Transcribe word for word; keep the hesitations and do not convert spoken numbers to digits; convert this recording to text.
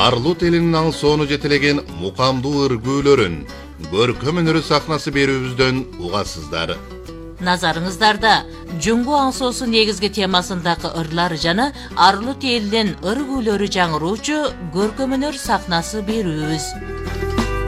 Арлут элинин аң соону жетелеген мукамдуу ыргүүлөрүн, көркөм өнөрү сахнасы берүүбүздөн угасыздар. Назарыңыздарда Жүңгү аңсоосу негизги темасындагы ырлар жана Арлут элинин ыргүүлөрү жаңыруучу көркөм өнөр сахнасы берүүбүз.